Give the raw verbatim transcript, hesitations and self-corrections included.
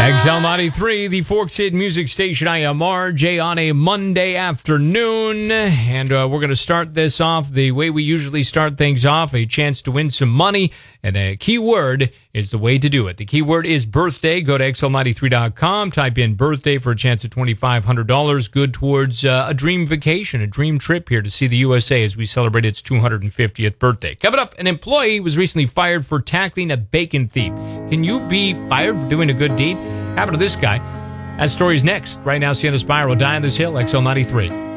X L ninety-three, the Forks Hit Music Station. I am R J on a Monday afternoon, and uh, we're going to start this off the way we usually start things off, a chance to win some money, and a keyword is the way to do it. The keyword is birthday. Go to X L ninety-three dot com, type in birthday for a chance at twenty-five hundred dollars, good towards uh, a dream vacation, a dream trip here to see the U S A as we celebrate its two hundred fiftieth birthday. Coming up, an employee was recently fired for tackling a bacon thief. Can you be fired for doing a good deed? Happened to this guy. That story's next. Right now, Sienna Spiral, Die on this Hill, X L ninety-three.